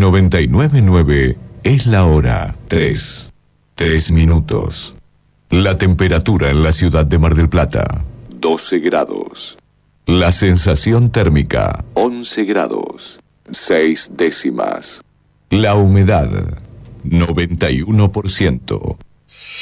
99.9 es la hora. 3 minutos. La temperatura en la ciudad de Mar del Plata, 12 grados. La sensación térmica, 11 grados, 6 décimas. La humedad, 91%.